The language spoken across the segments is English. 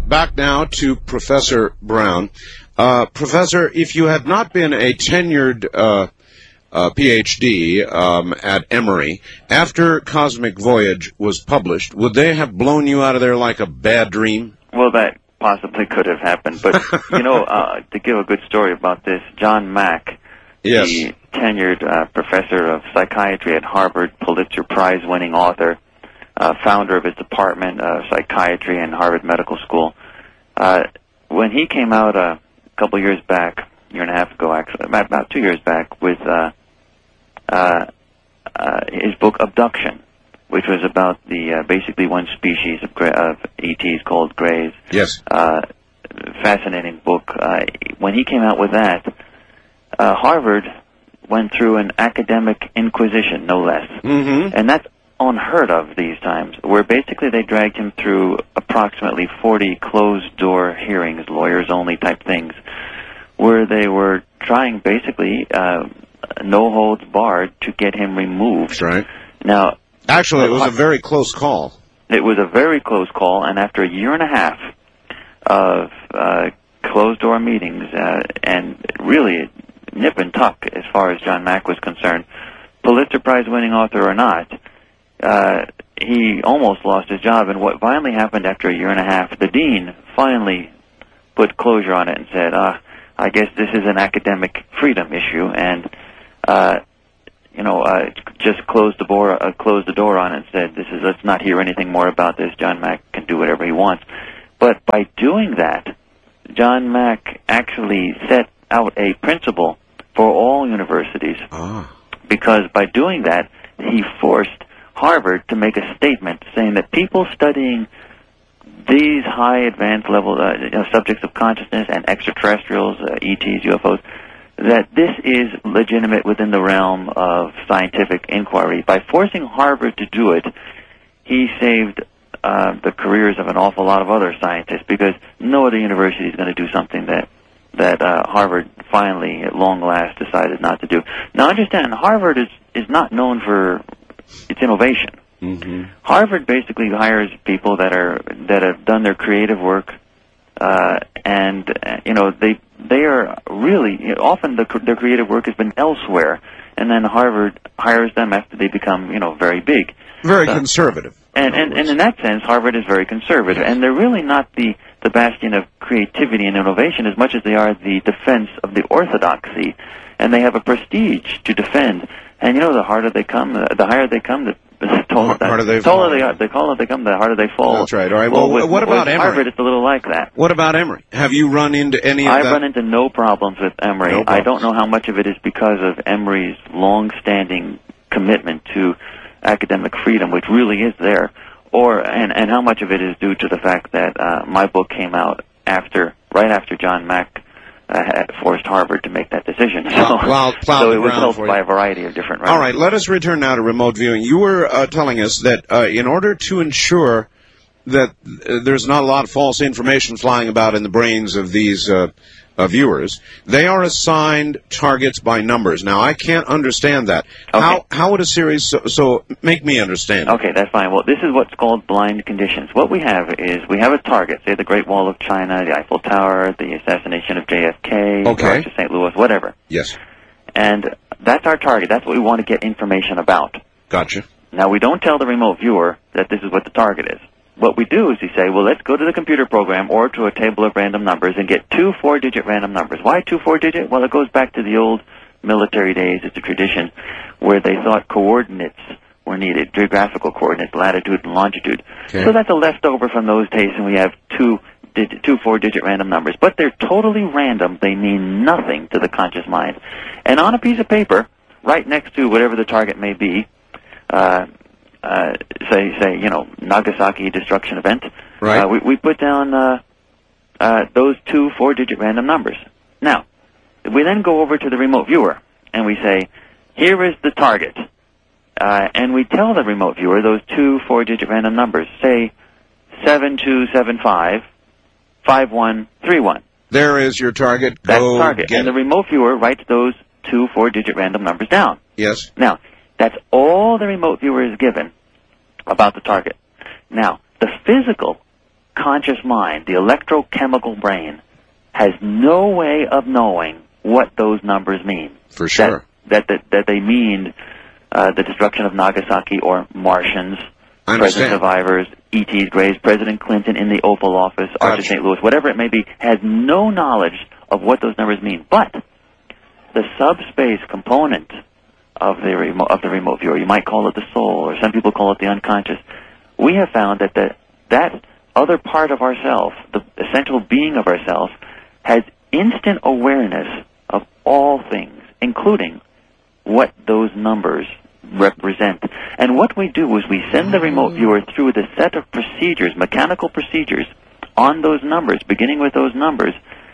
back now to Professor Brown. Professor, if you had not been a tenured PhD at Emory, after Cosmic Voyage was published, would they have blown you out of there like a bad dream? Well, that possibly could have happened. But, to give a good story about this, John Mack, yes, the tenured professor of psychiatry at Harvard, Pulitzer Prize-winning author, founder of his department of psychiatry in Harvard Medical School, when he came out a couple years back, year and a half ago actually, about 2 years back, with his book Abduction, which was about the basically one species of ETs called Greys. Yes. Fascinating book. When he came out with that, Harvard went through an academic inquisition, no less. Mm-hmm. And that's unheard of these times, where basically they dragged him through approximately 40 closed-door hearings, lawyers-only type things, where they were trying basically no holds barred to get him removed. That's right. Now, actually, it was a very close call. It was a very close call, and after a year and a half of closed-door meetings, and really nip and tuck as far as John Mack was concerned, Pulitzer Prize-winning author or not, he almost lost his job. And what finally happened after a year and a half, the dean finally put closure on it and said, I guess this is an academic freedom issue, and just closed the door on it and said, let's not hear anything more about this. John Mack can do whatever he wants. But by doing that, John Mack actually set out a principle for all universities, because by doing that, he forced Harvard to make a statement saying that people studying these high advanced level subjects of consciousness and extraterrestrials, ETs, UFOs, that this is legitimate within the realm of scientific inquiry. By forcing Harvard to do it, he saved the careers of an awful lot of other scientists, because no other university is going to do something that Harvard finally, at long last, decided not to do. Now, understand, Harvard is not known for its innovation. Mm-hmm. Harvard basically hires people that have done their creative work, and they are really often their creative work has been elsewhere, and then Harvard hires them after they become very big, very conservative. And in that sense, Harvard is very conservative, and they're really not the bastion of creativity and innovation as much as they are the defense of the orthodoxy, and they have a prestige to defend. And the harder they come, the higher they come, the taller they fall. The taller they come, the harder they fall. That's right. All right. Well, what about Emory? Harvard, it's a little like that. What about Emory? Have you run into any of that? I've run into no problems with Emory. No problems. I don't know how much of it is because of Emory's long-standing commitment to academic freedom, which really is there, and how much of it is due to the fact that my book came out right after John Mack had forced Harvard to make that decision. So it was helped by a variety of different reasons. All right, let us return now to remote viewing. You were telling us that in order to ensure that there's not a lot of false information flying about in the brains of these viewers, they are assigned targets by numbers. Now, I can't understand that. Okay. How would a series, so make me understand. Okay, that's fine. Well, this is what's called blind conditions. What we have is we have a target, say the Great Wall of China, the Eiffel Tower, the assassination of JFK, okay, March of St. Louis, whatever. Yes. And that's our target. That's what we want to get information about. Gotcha. Now, we don't tell the remote viewer that this is what the target is. What we do is we say, well, let's go to the computer program or to a table of random numbers and get 2 4-digit random numbers. Why 2 4-digit? Well, it goes back to the old military days. It's a tradition where they thought coordinates were needed, geographical coordinates, latitude and longitude. Okay. So that's a leftover from those days, and we have 2 4-digit random numbers. But they're totally random. They mean nothing to the conscious mind. And on a piece of paper, right next to whatever the target may be, say, Nagasaki destruction event. Right. We put down those 2 4-digit random numbers. Now, we then go over to the remote viewer and we say, here is the target. And we tell the remote viewer those 2 4-digit random numbers. Say 7275 5131. There is your target. That's the target. And the remote viewer writes those 2 4-digit random numbers down. Yes. Now, that's all the remote viewer is given about the target. Now, the physical unconscious mind, the electrochemical brain, has no way of knowing what those numbers mean. For sure. That they mean the destruction of Nagasaki or Martians, I President understand. survivors, E.T.'s graves, President Clinton in the Oval Office, Arch of St. Louis, whatever it may be, has no knowledge of what those numbers mean. But the subspace component of the remote viewer, you might call it the soul, or some people call it the unconscious, we have found that that other part of ourself, the essential being of ourself, has instant awareness of all things, including what those numbers represent. And what we do is we send the remote viewer through the set of procedures, mechanical procedures, on those numbers, beginning with those numbers,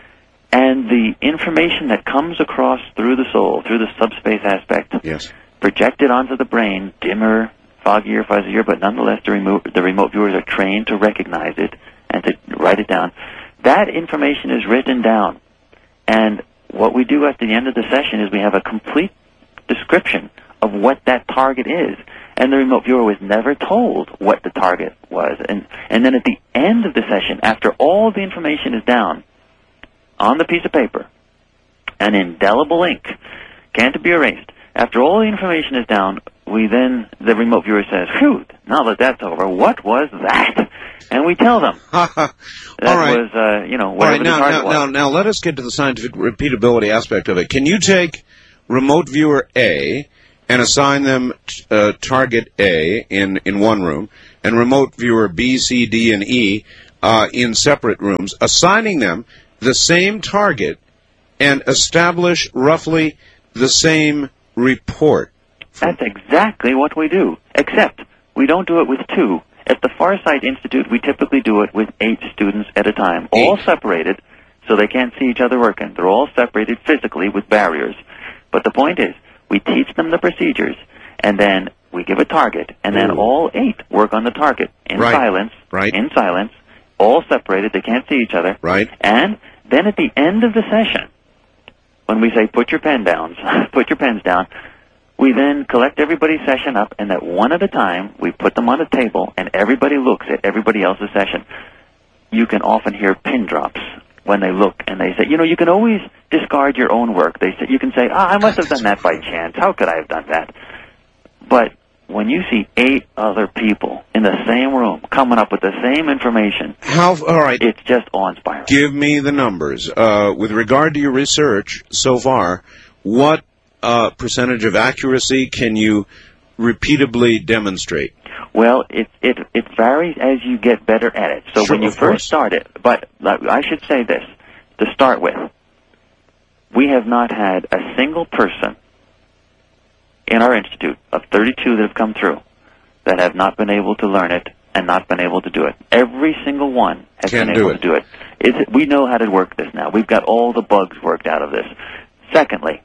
and the information that comes across through the soul, through the subspace aspect, Yes. projected onto the brain, dimmer, foggier, fuzzier, but nonetheless the remote viewers are trained to recognize it and to write it down. That information is written down. And what we do at the end of the session is we have a complete description of what that target is. And the remote viewer was never told what the target was. And then at the end of the session, after all the information is down on the piece of paper, an indelible ink, can't be erased. After all the information is down, the remote viewer says, "Phew, now that that's over, what was that?" And we tell them. That was, whatever the target was. Now, let us get to the scientific repeatability aspect of it. Can you take remote viewer A and assign them target A in one room, and remote viewer B, C, D, and E in separate rooms, assigning them the same target and establish roughly the same report? That's exactly what we do, except we don't do it with two. At the Farsight Institute, we typically do it with 8 students at a time, all separated, so they can't see each other working. They're all separated physically with barriers. But the point is, we teach them the procedures, and then we give a target, and then all 8 work on the target in silence, in silence, all separated. They can't see each other. Right. And then at the end of the session, when we say put your pens down, we then collect everybody's session up, and that one at a time, we put them on a table, and everybody looks at everybody else's session. You can often hear pin drops when they look, and they say, you can always discard your own work. You can say, I must have done that by chance. How could I have done that? But when you see 8 other people in the same room coming up with the same information, all right, it's just awe-inspiring. Give me the numbers. With regard to your research so far, what percentage of accuracy can you repeatably demonstrate? Well, it varies as you get better at it. So Sure, when you first start it, but I should say this, to start with, we have not had a single person in our institute of 32 that have come through that have not been able to learn it and not been able to do it. Every single one has been able to do it. We know how to work this now. We've got all the bugs worked out of this. Secondly,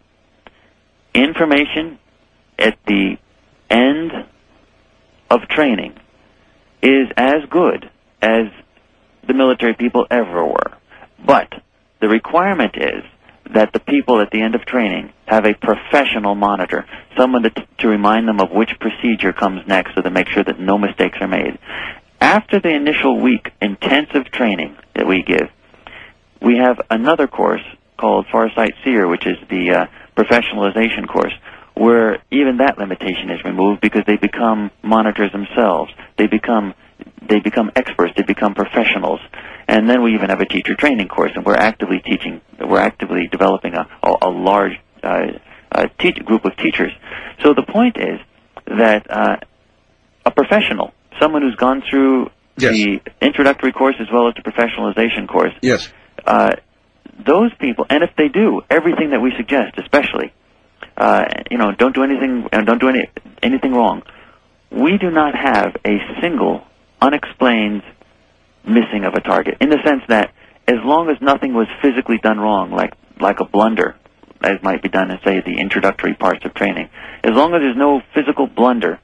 information at the end of training is as good as the military people ever were. But the requirement is that the people at the end of training have a professional monitor, someone to remind them of which procedure comes next so to make sure that no mistakes are made. After the initial week intensive training that we give, we have another course called Farsight Seer, which is the professionalization course, where even that limitation is removed because they become monitors themselves. They become experts. They become professionals. And then we even have a teacher training course, and we're actively developing a large group of teachers. So the point is that a professional, someone who's gone through the introductory course as well as the professionalization course, those people, and if they do everything that we suggest, especially, don't do anything wrong, we do not have a single unexplained missing of a target, in the sense that as long as nothing was physically done wrong, like a blunder, as might be done in, say, the introductory parts of training, as long as there's no physical blunder,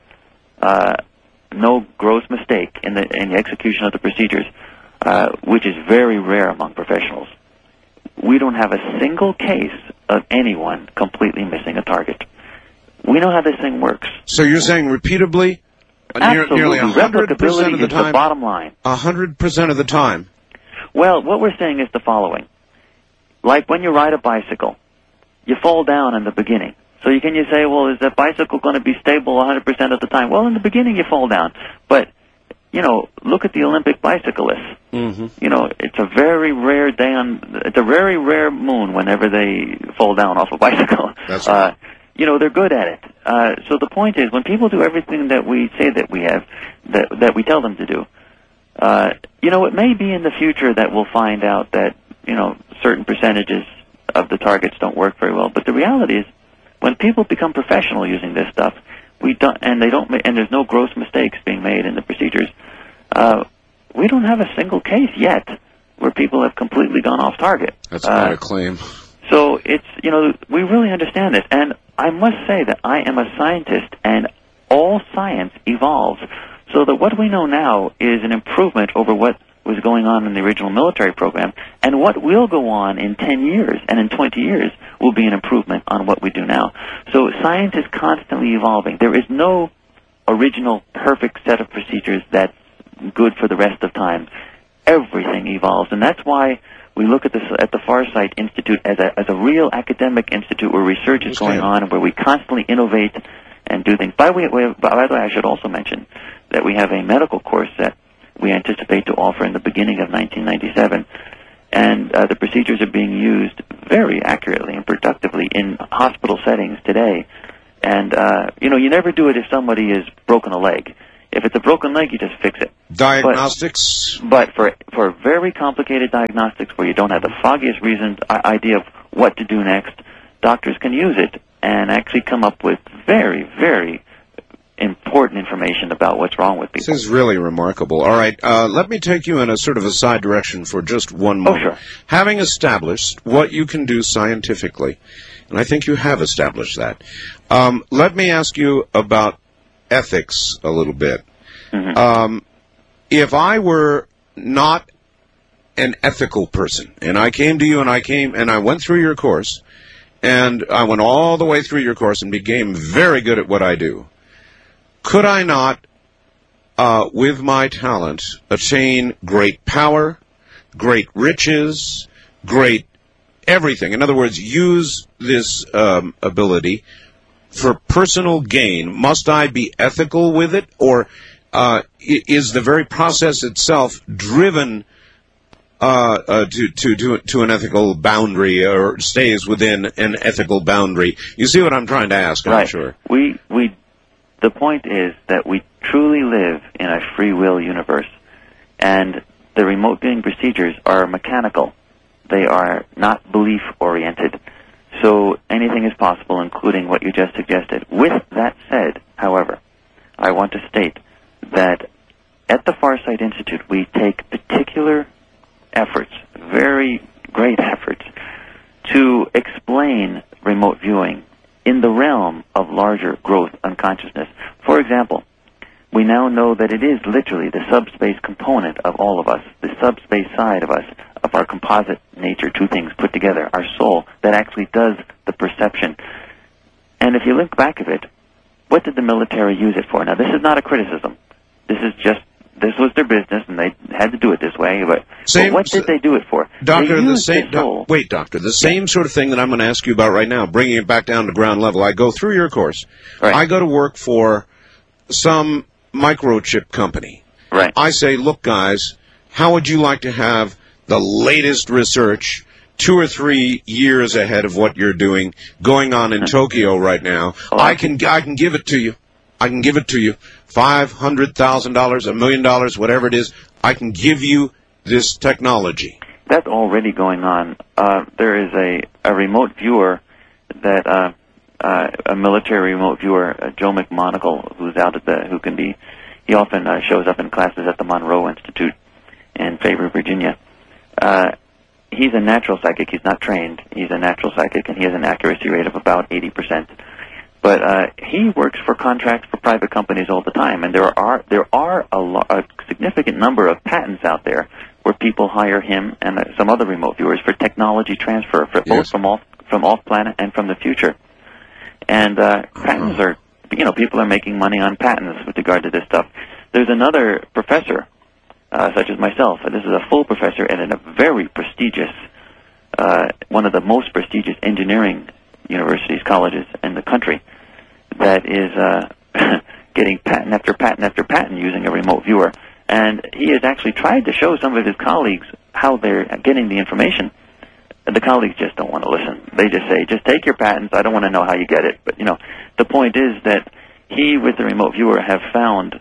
no gross mistake in the execution of the procedures, which is very rare among professionals, we don't have a single case of anyone completely missing a target. We know how this thing works. So you're saying repeatably, Absolutely. Nearly 100% Replicability of the is time. the bottom line. 100% of the time. Well, what we're saying is the following. Like when you ride a bicycle, you fall down in the beginning. So you say, well, is that bicycle going to be stable 100% of the time? Well, in the beginning you fall down. But, look at the Olympic bicyclists. Mm-hmm. It's a very rare day it's a very rare moon whenever they fall down off a bicycle. That's right. They're good at it. So the point is, when people do everything that we say that we have, that we tell them to do, it may be in the future that we'll find out that, certain percentages of the targets don't work very well. But the reality is, when people become professional using this stuff, and there's no gross mistakes being made in the procedures, we don't have a single case yet where people have completely gone off target. That's quite a claim. So it's, we really understand this. And I must say that I am a scientist, and all science evolves. So that what we know now is an improvement over what was going on in the original military program, and what will go on in 10 years and in 20 years will be an improvement on what we do now. So science is constantly evolving. There is no original perfect set of procedures that's good for the rest of time. Everything evolves, and that's why we look at the Farsight Institute as a real academic institute where research is going on and where we constantly innovate and do things. By the way, I should also mention that we have a medical course that we anticipate to offer in the beginning of 1997, and the procedures are being used very accurately and productively in hospital settings today. And you never do it if somebody has broken a leg. If it's a broken leg, you just fix it. Diagnostics? But for very complicated diagnostics where you don't have the foggiest idea of what to do next, doctors can use it and actually come up with very, very important information about what's wrong with people. This is really remarkable. All right, let me take you in a sort of a side direction for just one moment. Oh, sure. Having established what you can do scientifically, and I think you have established that, let me ask you about ethics a little bit. Mm-hmm. If I were not an ethical person, and I came to you and I went through your course, and I went all the way through your course and became very good at what I do, could I not, with my talent, attain great power, great riches, great everything? In other words, use this ability for personal gain. Must I be ethical with it, or is the very process itself driven to an ethical boundary, or stays within an ethical boundary? You see what I'm trying to ask, right. I'm sure. The point is that we truly live in a free will universe, and the remote viewing procedures are mechanical. They are not belief-oriented. So anything is possible, including what you just suggested. With that said, however, I want to state that at the Farsight Institute, we take particular efforts, very great efforts, to explain remote viewing in the realm of larger growth unconsciousness. For example, we now know that it is literally the subspace component of all of us, the subspace side of us, of our composite nature, two things put together, our soul, that actually does the perception. And if you look back at it, what did the military use it for? Now, this is not a criticism. This was their business, and they had to do it this way. But what did they do it for? Doctor, the same sort of thing that I'm going to ask you about right now, bringing it back down to ground level. I go through your course. Right. I go to work for some microchip company. Right. I say, look, guys, how would you like to have the latest research 2 or 3 years ahead of what you're doing going on in Tokyo right now? I can give it to you. I can give it to you. $500,000, $1 million, whatever it is. I can give you this technology. That's already going on. There is a remote viewer that a military remote viewer, Joe McMonagle, who's out at he often shows up in classes at the Monroe Institute in Fayetteville, Virginia. He's a natural psychic. He's not trained. He's a natural psychic, and he has an accuracy rate of about 80%. But he works for contracts for private companies all the time, and there are a significant number of patents out there where people hire him and some other remote viewers for technology transfer, both from off planet and from the future. And patents are people are making money on patents with regard to this stuff. There's another professor, such as myself. This is a full professor at a very prestigious, one of the most prestigious engineering universities, colleges in the country, that is getting patent after patent after patent using a remote viewer. And he has actually tried to show some of his colleagues how they're getting the information. The colleagues just don't want to listen. They just say, just take your patents. I don't want to know how you get it. But, the point is that he, with the remote viewer, has found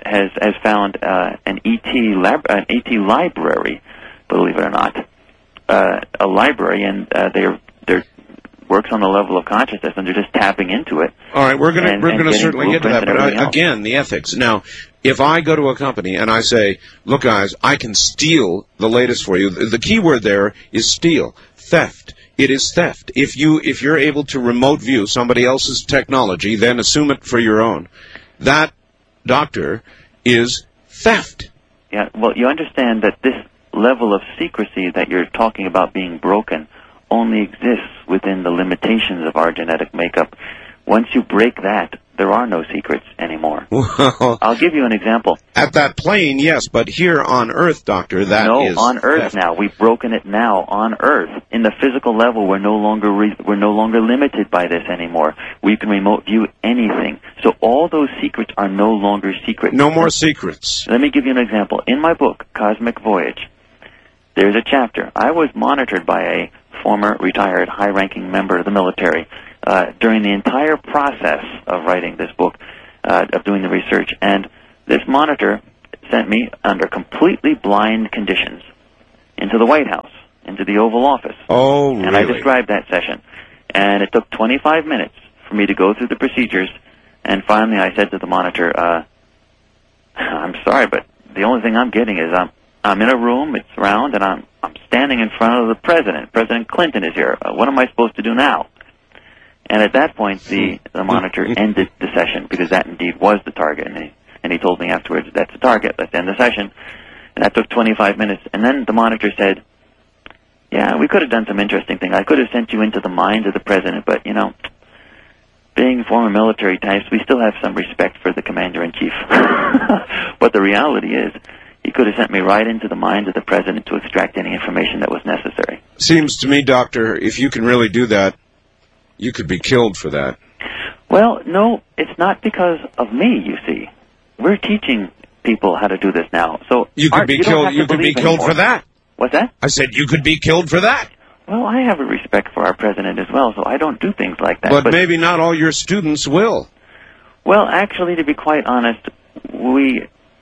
an ET library, believe it or not, a library, and they're works on the level of consciousness, and they're just tapping into it. All right, we're going to certainly get to that, but again, the ethics. Now, if I go to a company and I say, look, guys, I can steal the latest for you, the key word there is steal, theft. It is theft. If you're able to remote view somebody else's technology, then assume it for your own. That, doctor, is theft. Yeah, well, you understand that this level of secrecy that you're talking about being broken only exists within the limitations of our genetic makeup. Once you break that, there are no secrets anymore. Well, I'll give you an example. At that plane, yes, but here on Earth, doctor, that is no, on Earth theft. now. We've broken it now on Earth. In the physical level, we're no longer limited by this anymore. We can remote view anything. So all those secrets are no longer secrets. No more secrets. Let me give you an example. In my book, Cosmic Voyage, there's a chapter. I was monitored by a former retired high-ranking member of the military during the entire process of writing this book, of doing the research. And this monitor sent me under completely blind conditions into the White House, into the Oval Office. Oh, really? And I described that session. And it took 25 minutes for me to go through the procedures. And finally I said to the monitor, I'm sorry, but the only thing I'm getting is I'm in a room, it's round, and I'm standing in front of the president. President Clinton is here. What am I supposed to do now? And at that point, the monitor ended the session, because that indeed was the target. And he told me afterwards, that's the target, let's end the session. And that took 25 minutes. And then the monitor said, yeah, we could have done some interesting things. I could have sent you into the mind of the president, but, being former military types, we still have some respect for the commander-in-chief. But the reality is, he could have sent me right into the mind of the president to extract any information that was necessary. Seems to me, doctor, if you can really do that, you could be killed for that. Well, no, it's not because of me, you see. We're teaching people how to do this now. So you could be killed. You could be killed for that. What's that? I said you could be killed for that. Well, I have a respect for our president as well, so I don't do things like that. But maybe not all your students will. Well, actually, to be quite honest, we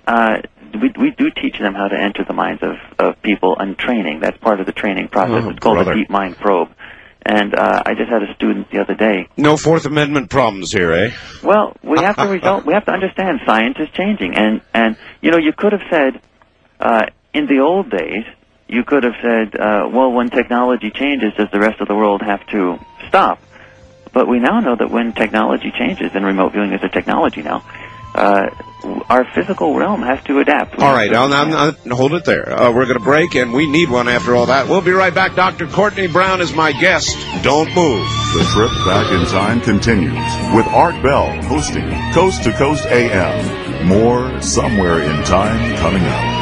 do teach them how to enter the minds of people in training. That's part of the training process. It's called a deep mind probe. And I just had a student the other day. No Fourth Amendment problems here, eh? Well, we have to understand science is changing, and you could have said in the old days, you could have said, well, when technology changes, does the rest of the world have to stop? But we now know that when technology changes, and remote viewing is a technology now, our physical realm has to adapt. All right, I'll hold it there. We're going to break, and we need one after all that. We'll be right back. Dr. Courtney Brown is my guest. Don't move. The trip back in time continues with Art Bell hosting Coast to Coast AM. More Somewhere in Time coming up.